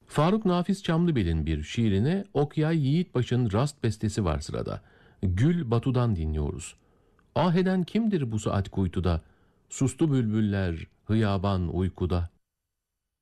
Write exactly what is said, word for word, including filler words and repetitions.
Faruk Nafiz Çamlıbel'in bir şiirine Okyay Yiğitbaş'ın rast bestesi var sırada. Gül Batu'dan dinliyoruz. Ah eden kimdir bu saat kuytuda? Sustu bülbüller hıyaban uykuda.